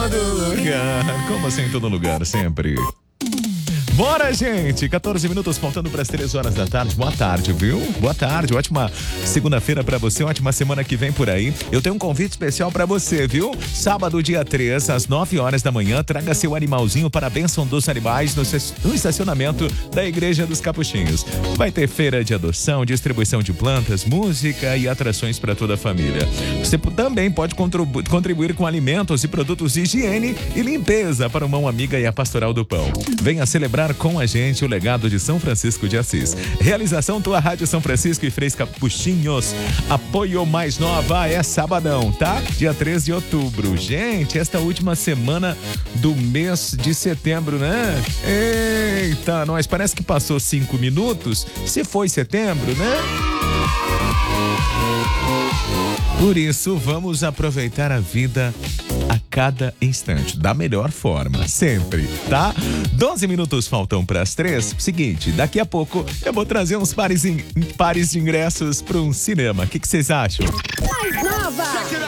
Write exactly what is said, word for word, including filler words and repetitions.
todo lugar. Como assim em todo lugar? Sempre. Bora, gente! quatorze minutos faltando para as três horas da tarde. Boa tarde, viu? Boa tarde. Ótima segunda-feira para você. Ótima semana que vem por aí. Eu tenho um convite especial para você, viu? Sábado, dia três, às nove horas da manhã, traga seu animalzinho para a bênção dos animais no, no estacionamento da Igreja dos Capuchinhos. Vai ter feira de adoção, distribuição de plantas, música e atrações para toda a família. Você também pode contribu contribuir com alimentos e produtos de higiene e limpeza para o Mão Amiga e a Pastoral do Pão. Venha celebrar com a gente o legado de São Francisco de Assis. Realização Tua Rádio São Francisco e Frei Capuchinhos. Apoio Mais Nova é sabadão, tá? Dia três de outubro. Gente, esta última semana do mês de setembro, né? Eita, nós parece que passou cinco minutos. Se foi setembro, né? Por isso, vamos aproveitar a vida a cada instante, da melhor forma, sempre, tá? doze minutos faltam para as três. Seguinte, daqui a pouco eu vou trazer uns pares, in, pares de ingressos para um cinema. O que vocês acham? Mais Nova!